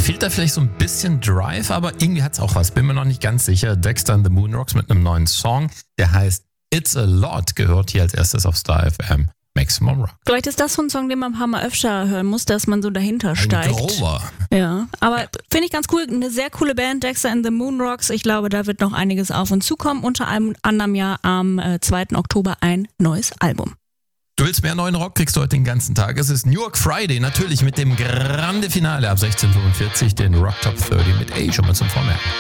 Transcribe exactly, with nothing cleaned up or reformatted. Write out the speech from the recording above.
fehlt da vielleicht so ein bisschen Drive, aber irgendwie hat's auch was. Bin mir noch nicht ganz sicher. Dexter and the Moonrocks mit einem neuen Song, der heißt It's a Lot, gehört hier als erstes auf Star F M. Maximum Rock. Vielleicht ist das so ein Song, den man ein paar Mal öfter hören muss, dass man so dahinter Ein steigt. Grover. Ja, aber finde ich ganz cool. Eine sehr coole Band, Dexter and the Moonrocks. Ich glaube, da wird noch einiges auf uns zukommen. Unter anderem ja am äh, zweiten Oktober ein neues Album. Du willst mehr neuen Rock, kriegst du heute den ganzen Tag. Es ist New York Friday, natürlich mit dem Grande Finale ab sechzehn Uhr fünfundvierzig, den Rock Top dreißig mit A, schon mal zum Vormerken.